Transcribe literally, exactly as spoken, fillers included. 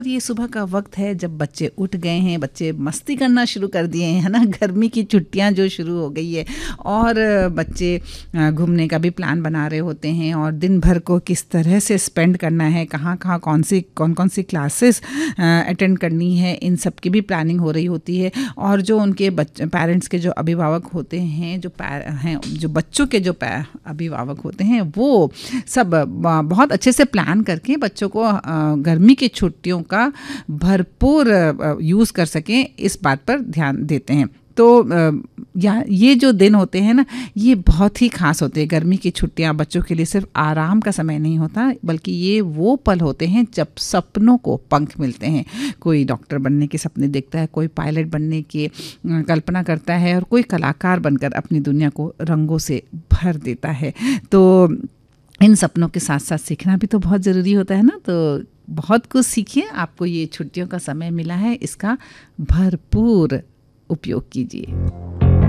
ये सुबह का वक्त है जब बच्चे उठ गए हैं, बच्चे मस्ती करना शुरू कर दिए हैं, है ना। गर्मी की छुट्टियां जो शुरू हो गई है और बच्चे घूमने का भी प्लान बना रहे होते हैं और दिन भर को किस तरह से स्पेंड करना है, कहाँ कहाँ कौन सी कौन कौन सी क्लासेस अटेंड करनी है, इन सब की भी प्लानिंग हो रही होती है। और जो उनके बच्चे पेरेंट्स के जो अभिभावक होते हैं, जो हैं जो बच्चों के जो अभिभावक होते हैं, वो सब बहुत अच्छे से प्लान करके बच्चों को गर्मी की छुट्टियों का भरपूर यूज़ कर सकें, इस बात पर ध्यान देते हैं। तो या ये जो दिन होते हैं ना, ये बहुत ही खास होते हैं। गर्मी की छुट्टियां बच्चों के लिए सिर्फ आराम का समय नहीं होता, बल्कि ये वो पल होते हैं जब सपनों को पंख मिलते हैं। कोई डॉक्टर बनने के सपने देखता है, कोई पायलट बनने की कल्पना करता है और कोई कलाकार बनकर अपनी दुनिया को रंगों से भर देता है। तो इन सपनों के साथ साथ सीखना भी तो बहुत ज़रूरी होता है ना। तो बहुत कुछ सीखिए, आपको ये छुट्टियों का समय मिला है, इसका भरपूर उपयोग कीजिए।